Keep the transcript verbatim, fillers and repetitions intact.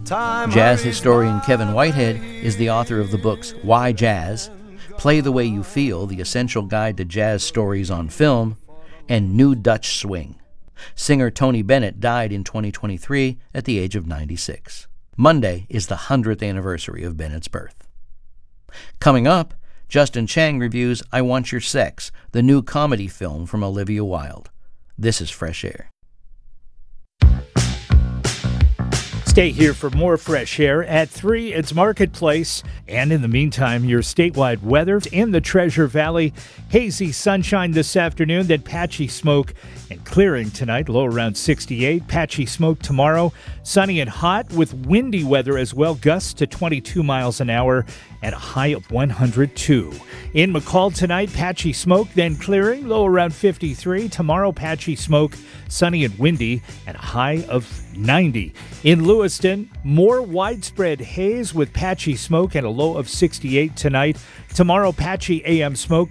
Jazz historian Kevin Whitehead is the author of the books Why Jazz?, Play the Way You Feel, The Essential Guide to Jazz Stories on Film, and New Dutch Swing. Singer Tony Bennett died in twenty twenty-three at the age of ninety-six. Monday is the hundredth anniversary of Bennett's birth. Coming up, Justin Chang reviews I Want Your Sex, the new comedy film from Olivia Wilde. This is Fresh Air. Stay here for more Fresh Air. At three, it's Marketplace. And in the meantime, your statewide weather in the Treasure Valley. Hazy sunshine this afternoon, then patchy smoke and clearing tonight, low around sixty-eight. Patchy smoke tomorrow, sunny and hot with windy weather as well, gusts to twenty-two miles an hour at a high of one hundred two. In McCall tonight, patchy smoke, then clearing, low around fifty-three. Tomorrow, patchy smoke, sunny and windy at a high of ninety. In Lewiston, more widespread haze with patchy smoke and a low of sixty-eight tonight. Tomorrow, patchy A M smoke,